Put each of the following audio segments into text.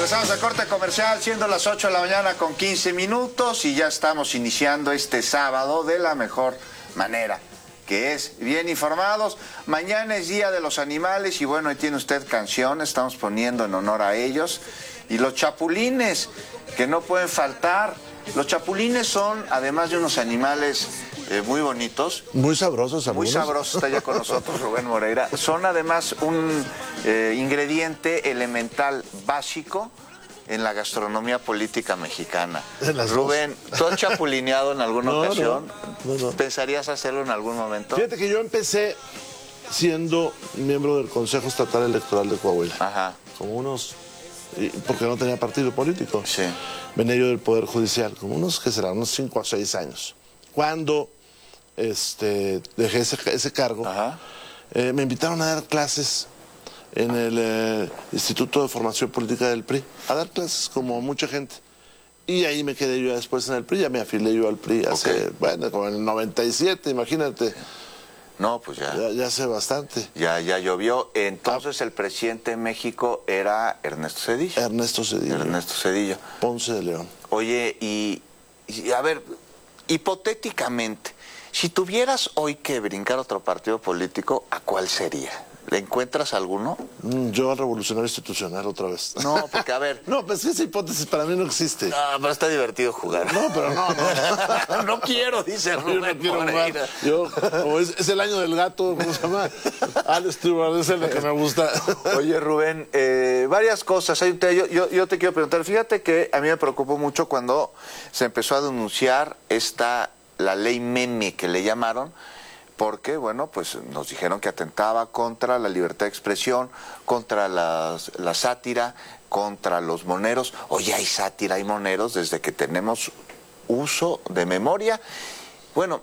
Regresamos a corte comercial, siendo las 8 de la mañana con 15 minutos y ya estamos iniciando este sábado de la mejor manera, que es bien informados. Mañana es Día de los Animales y bueno, ahí tiene usted canción, estamos poniendo en honor a ellos. Y los chapulines, que no pueden faltar. Los chapulines son, además de unos animales muy bonitos. Muy sabrosos, algunos. Muy sabrosos, está ya con nosotros Rubén Moreira. Son además un ingrediente elemental básico en la gastronomía política mexicana. Rubén, ¿tú has chapulineado en alguna ocasión? No. ¿Pensarías hacerlo en algún momento? Fíjate que yo empecé siendo miembro del Consejo Estatal Electoral de Coahuila. Ajá. Como unos... porque no tenía partido político. Sí. Venía yo del Poder Judicial, como unos, ¿qué será? Unos 5 a 6 años. Cuando dejé ese cargo, me invitaron a dar clases en el Instituto de Formación Política del PRI, a dar clases como mucha gente. Y ahí me quedé yo después en el PRI, ya me afilé yo al PRI hace, bueno, como en el 97, imagínate. No, pues ya. Ya hace bastante. Ya llovió. Entonces el presidente de México era Ernesto Zedillo. Ernesto Zedillo. Ponce de León. Oye, y a ver, hipotéticamente, si tuvieras hoy que brincar otro partido político, ¿a cuál sería? ¿Le encuentras alguno? Yo al Revolucionario Institucional otra vez. No, porque a ver... No, pues esa hipótesis para mí no existe. No, pero está divertido jugar. No, pero no. No quiero, dice Rubén Moreira. Como es el año del gato, ¿cómo se llama? Alex Stewart, esa es la que me gusta. Oye, Rubén, varias cosas. Yo te quiero preguntar, fíjate que a mí me preocupó mucho cuando se empezó a denunciar la ley meme que le llamaron, porque, bueno, pues nos dijeron que atentaba contra la libertad de expresión, contra la sátira, contra los moneros. Oye, hay sátira, hay moneros desde que tenemos uso de memoria. Bueno,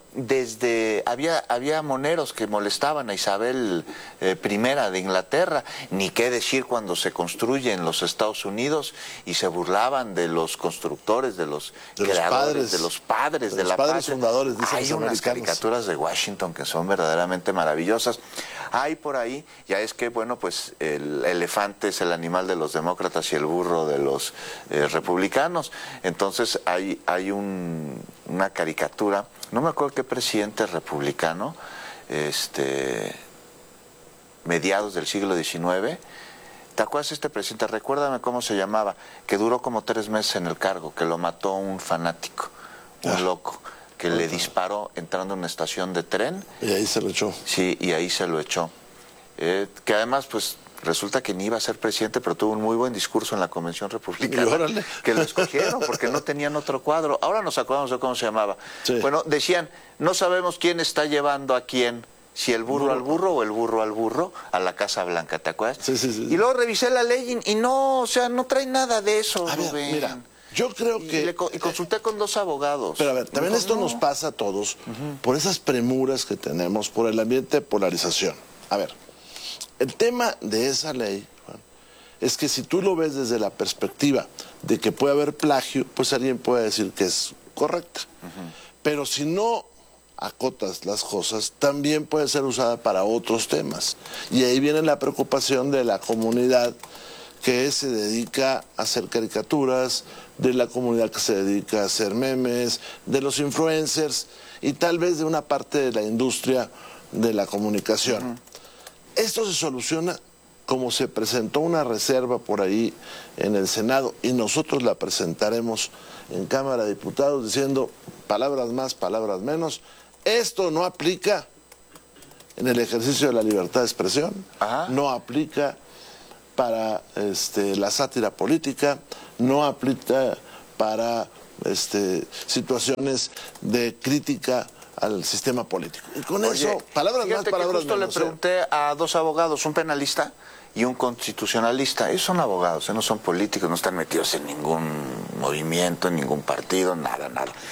había moneros que molestaban a Isabel I de Inglaterra, ni qué decir cuando se construye en los Estados Unidos y se burlaban de los constructores, de los creadores, de los padres de la patria. Fundadores, dicen hay unas caricaturas de Washington que son verdaderamente maravillosas. Hay por ahí, ya es que, bueno, pues el elefante es el animal de los demócratas y el burro de los republicanos. Entonces hay una caricatura, no me acuerdo qué presidente republicano, mediados del siglo XIX. ¿Te acuerdas de este presidente? Recuérdame cómo se llamaba, que duró como 3 meses en el cargo, que lo mató un fanático, un loco, que le disparó entrando en una estación de tren. Y ahí se lo echó. Sí, y ahí se lo echó. Que además, pues, resulta que ni iba a ser presidente, pero tuvo un muy buen discurso en la Convención Republicana, que lo escogieron porque no tenían otro cuadro. Ahora nos acordamos de cómo se llamaba. Sí. Bueno, decían, no sabemos quién está llevando a quién, si el burro al burro o el burro al burro a la Casa Blanca, ¿te acuerdas? Sí. Y luego revisé la ley y no, o sea, no trae nada de eso, a ver, Rubén. mira, yo creo que... Y consulté con 2 abogados. Pero a ver, también esto nos pasa a todos por esas premuras que tenemos, por el ambiente de polarización. A ver, el tema de esa ley, Juan, es que si tú lo ves desde la perspectiva de que puede haber plagio, pues alguien puede decir que es correcta. Pero si no acotas las cosas, también puede ser usada para otros temas. Y ahí viene la preocupación de la comunidad que se dedica a hacer caricaturas, de la comunidad que se dedica a hacer memes, de los influencers y tal vez de una parte de la industria de la comunicación. Esto se soluciona como se presentó una reserva por ahí en el Senado y nosotros la presentaremos en Cámara de Diputados diciendo palabras más, palabras menos. Esto no aplica en el ejercicio de la libertad de expresión, no aplica para la sátira política, no aplica para situaciones de crítica al sistema político. Y con eso, palabras más, palabras menos. Justo le pregunté a 2 abogados, un penalista y un constitucionalista. Ellos son abogados, no son políticos, no están metidos en ningún movimiento, en ningún partido, nada.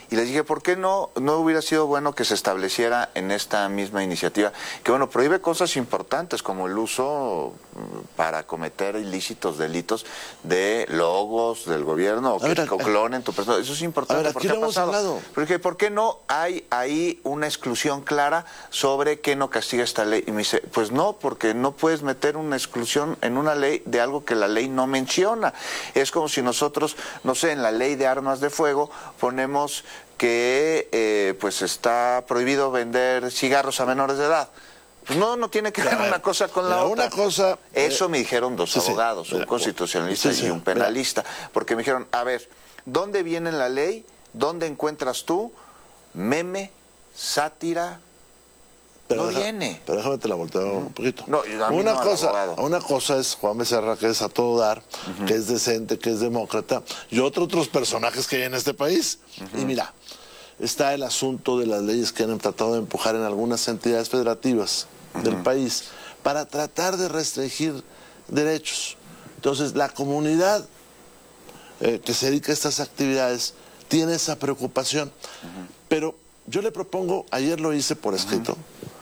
Y les dije, ¿por qué no hubiera sido bueno que se estableciera en esta misma iniciativa? Que bueno, prohíbe cosas importantes como el uso para cometer ilícitos, delitos de logos del gobierno o que clonen tu persona. Eso es importante. Aquí lo hemos hablado. Porque ¿por qué no hay ahí una exclusión clara sobre qué no castiga esta ley? Y me dice, pues no, porque no puedes meter una exclusión en una ley de algo que la ley no menciona. Es como si nosotros, no sé, en la ley de armas de fuego ponemos que pues está prohibido vender cigarros a menores de edad. Pues no tiene que ver una cosa con la otra. Una cosa, eso me dijeron dos abogados, un constitucionalista y un penalista, porque me dijeron, a ver, ¿dónde viene en la ley? ¿Dónde encuentras tú meme, sátira? No viene. Pero déjame te la volteo un poquito. No, una cosa es Juan Becerra, que es a todo dar, que es decente, que es demócrata, y otros personajes que hay en este país. Y mira, está el asunto de las leyes que han tratado de empujar en algunas entidades federativas del país para tratar de restringir derechos. Entonces, la comunidad que se dedica a estas actividades tiene esa preocupación. Pero yo le propongo, ayer lo hice por escrito,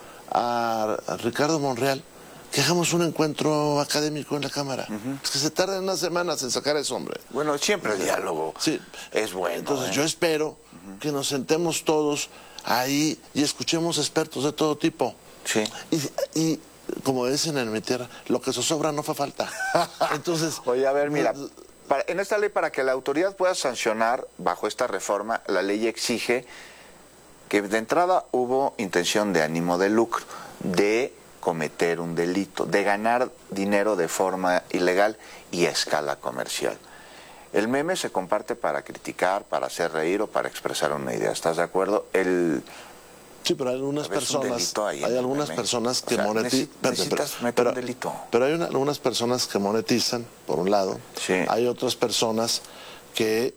a Ricardo Monreal, que hagamos un encuentro académico en la Cámara. Es que se tardan unas semanas en sacar a ese hombre. Bueno, siempre el diálogo es bueno. Entonces yo espero que nos sentemos todos ahí y escuchemos expertos de todo tipo. Sí. Y como dicen en mi tierra, lo que zozobra no fa falta. Entonces, oye, a ver, mira, en esta ley, para que la autoridad pueda sancionar bajo esta reforma, la ley exige que de entrada hubo intención de ánimo de lucro, de cometer un delito, de ganar dinero de forma ilegal y a escala comercial. El meme se comparte para criticar, para hacer reír o para expresar una idea. ¿Estás de acuerdo? Sí, pero hay algunas personas que monetizan. Pero hay algunas personas que monetizan, por un lado. Sí. Hay otras personas que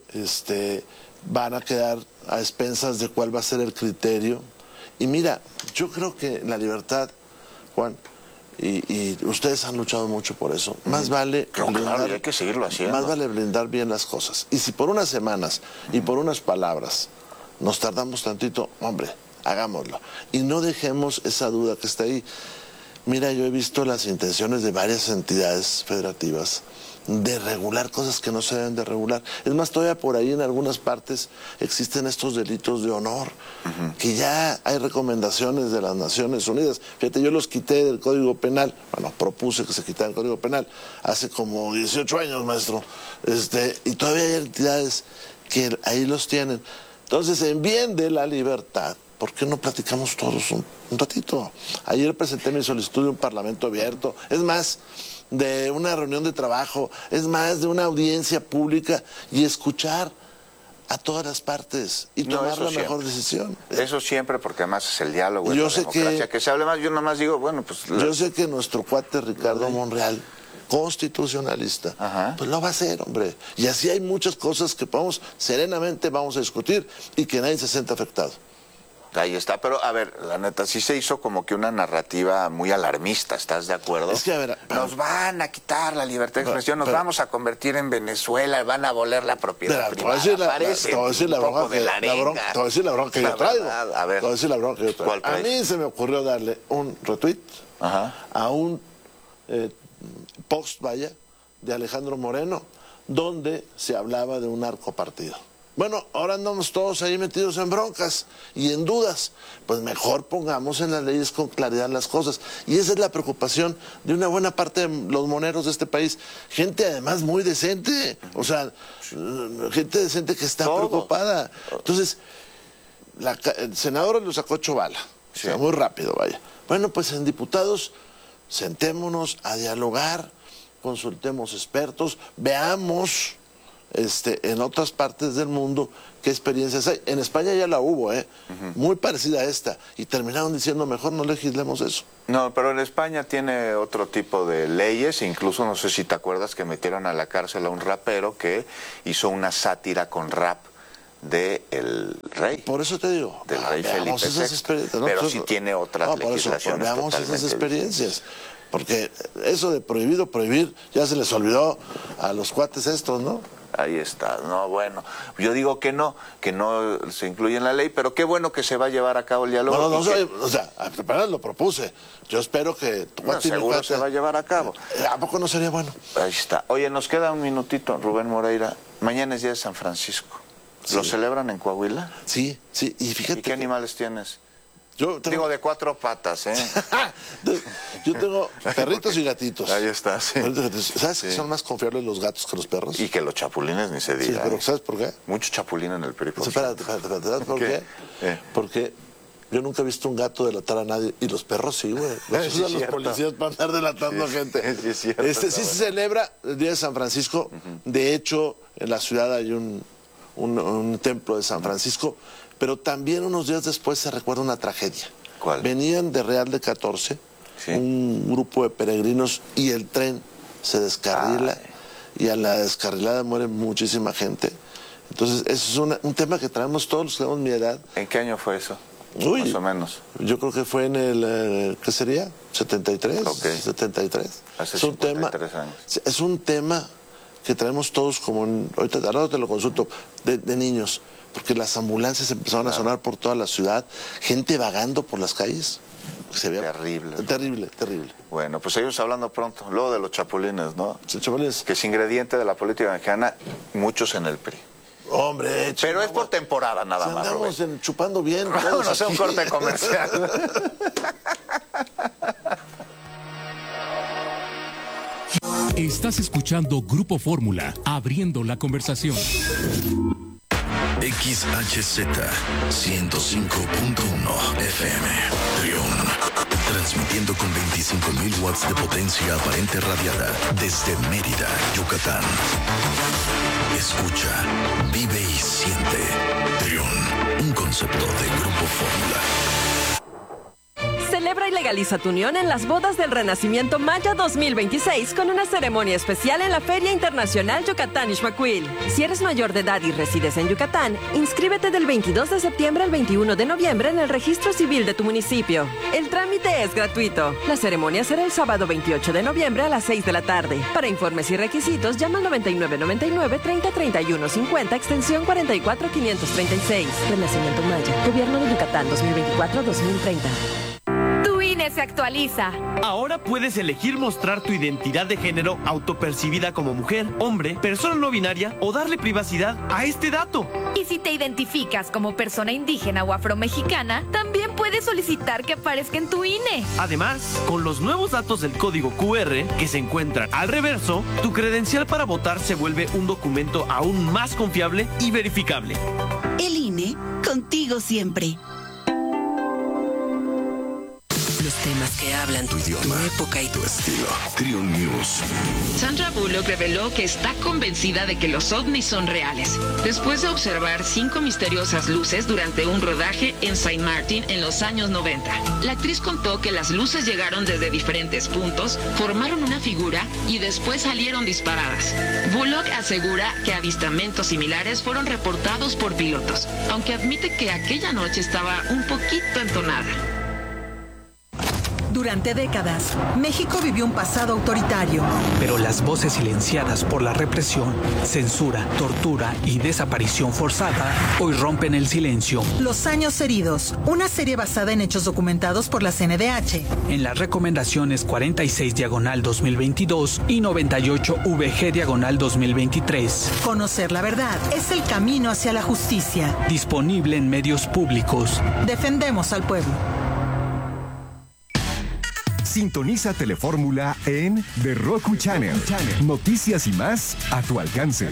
van a quedar a expensas de cuál va a ser el criterio. Y mira, yo creo que la libertad, Juan, y ustedes han luchado mucho por eso, más vale blindar, hay que seguirlo haciendo. Más vale blindar bien las cosas. Y si por unas semanas y por unas palabras nos tardamos tantito, hombre, hagámoslo. Y no dejemos esa duda que está ahí. Mira, yo he visto las intenciones de varias entidades federativas de regular cosas que no se deben de regular. Es más, todavía por ahí en algunas partes existen estos delitos de honor, que ya hay recomendaciones de las Naciones Unidas. Fíjate, yo los quité del Código Penal, bueno, propuse que se quitara el Código Penal hace como 18 años, maestro, y todavía hay entidades que ahí los tienen. Entonces, en bien de la libertad, ¿por qué no platicamos todos un ratito? Ayer presenté mi solicitud de un parlamento abierto, es más, de una reunión de trabajo, es más, de una audiencia pública y escuchar a todas las partes y tomar la mejor decisión. Eso siempre, porque además es el diálogo, yo sé que se hable más. Yo nomás digo, bueno, pues... Yo sé que nuestro cuate Ricardo Monreal, constitucionalista, pues lo va a hacer, hombre. Y así hay muchas cosas que serenamente vamos a discutir y que nadie se sienta afectado. Ahí está, pero a ver, la neta, sí se hizo como que una narrativa muy alarmista, ¿estás de acuerdo? Es que, a ver, nos van a quitar la libertad de expresión, nos vamos a convertir en Venezuela, van a abolir la propiedad privada. Te voy a decir la bronca que yo traigo. A ver, a mí se me ocurrió darle un retweet a un post, de Alejandro Moreno, donde se hablaba de un narcopartido. Bueno, ahora andamos todos ahí metidos en broncas y en dudas. Pues mejor pongamos en las leyes con claridad las cosas. Y esa es la preocupación de una buena parte de los moneros de este país. Gente además muy decente. O sea, gente decente que está preocupada. Entonces, el senador lo sacó Chovala. O sea, muy rápido, Bueno, pues en diputados, sentémonos a dialogar, consultemos expertos, veamos... en otras partes del mundo, ¿qué experiencias hay? En España ya la hubo, muy parecida a esta, y terminaron diciendo, mejor no legislemos eso. No, pero en España tiene otro tipo de leyes, incluso no sé si te acuerdas que metieron a la cárcel a un rapero que hizo una sátira con rap de el rey. Por eso te digo, del rey Felipe VI, pero sí tiene otras legislaciones. Veamos esas experiencias. Porque eso de prohibir, ya se les olvidó a los cuates estos, ¿no? Ahí está. No, bueno, yo digo que no se incluye en la ley, pero qué bueno que se va a llevar a cabo el diálogo. O sea, apenas lo propuse. Yo espero que... seguro se va a llevar a cabo. ¿A poco no sería bueno? Ahí está. Oye, nos queda un minutito, Rubén Moreira. Mañana es día de San Francisco. Sí. ¿Lo celebran en Coahuila? Sí. Y fíjate. ¿Y qué animales tienes? Yo tengo... Digo, de 4 patas, ¿eh? Yo tengo perritos y gatitos. Ahí está, sí. ¿Sabes que son más confiables los gatos que los perros? Y que los chapulines ni se diga. Sí, pero ¿sabes por qué? Mucho chapulín en el perico. Espérate. ¿Sabes por qué? Porque yo nunca he visto un gato delatar a nadie. Y los perros sí, güey. Los usan los policías para andar delatando a gente. Sí, es cierto. Sí se celebra el Día de San Francisco. De hecho, en la ciudad hay un templo de San Francisco. Pero también unos días después se recuerda una tragedia. ¿Cuál? Venían de Real de 14, un grupo de peregrinos, y el tren se descarrila. Y a la descarrilada muere muchísima gente. Entonces, eso es un tema que traemos todos los que tenemos mi edad. ¿En qué año fue eso? Uy, más o menos. Yo creo que fue en el, ¿qué sería? 73. Okay. 73. Hace 53 años. Es un tema que traemos todos como, ahora te lo consulto, de niños. Porque las ambulancias empezaron a sonar por toda la ciudad, gente vagando por las calles. Se veía terrible. Bueno, pues seguimos hablando pronto. Luego de los chapulines, ¿no? Chapulines. Que es ingrediente de la política mexicana, muchos en el PRI. Hombre, pero es por temporada nada más. Andamos chupando bien. Vámonos a hacer un corte comercial. Estás escuchando Grupo Fórmula, abriendo la conversación. XHZ 105.1 FM Trión, transmitiendo con 25.000 watts de potencia aparente radiada desde Mérida, Yucatán. Escucha, vive y siente. Trión, un concepto de Grupo Fórmula. Celebra y legaliza tu unión en las bodas del Renacimiento Maya 2026 con una ceremonia especial en la Feria Internacional Yucatán Ixmaquil. Si eres mayor de edad y resides en Yucatán, inscríbete del 22 de septiembre al 21 de noviembre en el registro civil de tu municipio. El trámite es gratuito. La ceremonia será el sábado 28 de noviembre a las 6 de la tarde. Para informes y requisitos, llama al 9999 30 31 50, extensión 44536. Renacimiento Maya, Gobierno de Yucatán 2024-2030. Se actualiza. Ahora puedes elegir mostrar tu identidad de género autopercibida como mujer, hombre, persona no binaria o darle privacidad a este dato. Y si te identificas como persona indígena o afromexicana, también puedes solicitar que aparezca en tu INE. Además, con los nuevos datos del código QR que se encuentran al reverso, tu credencial para votar se vuelve un documento aún más confiable y verificable. El INE, contigo siempre. Los temas que hablan tu idioma, tu época y tu estilo. Trión News. Sandra Bullock reveló que está convencida de que los ovnis son reales, después de observar 5 misteriosas luces durante un rodaje en Saint Martin en los años 90. La actriz contó que las luces llegaron desde diferentes puntos, formaron una figura y después salieron disparadas. Bullock asegura que avistamientos similares fueron reportados por pilotos, aunque admite que aquella noche estaba un poquito entonada. Durante décadas, México vivió un pasado autoritario. Pero las voces silenciadas por la represión, censura, tortura y desaparición forzada hoy rompen el silencio. Los años heridos, una serie basada en hechos documentados por la CNDH. En las recomendaciones 46/2022 y 98/VG/2023. Conocer la verdad es el camino hacia la justicia. Disponible en medios públicos. Defendemos al pueblo. Sintoniza Telefórmula en The Roku Channel. Noticias y más a tu alcance.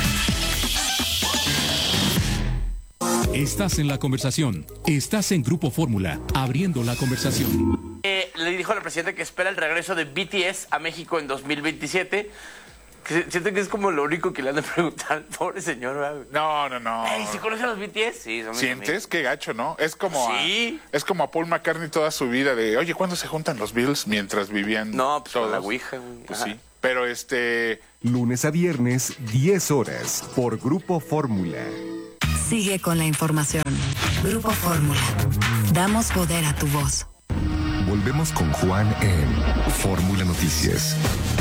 Estás en la conversación. Estás en Grupo Fórmula, abriendo la conversación. Le dijo a la presidenta que espera el regreso de BTS a México en 2027. Siento que es como lo único que le han de preguntar, pobre señor. No. Hey, ¿sí conocen a los BTS? Sí, son mis ¿Sientes? amigos. Qué gacho, ¿no? Es como, sí. Es como a Paul McCartney toda su vida de, oye, ¿cuándo se juntan los Beatles mientras vivían No, pues todos? con la Ouija. Pues Ajá. sí, pero Lunes a viernes, 10 horas, por Grupo Fórmula. Sigue con la información. Grupo Fórmula. Damos poder a tu voz. Volvemos con Juan en Fórmula Noticias.